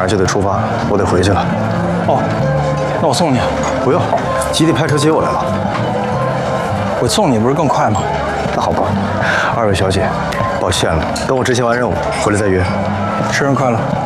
上就得出发，我得回去了。 哦，那我送你。 不用，基地派车接我来了。 我送你不是更快吗？ 那好吧，二位小姐，抱歉了，等我执行完任务回来再约。 生日快乐。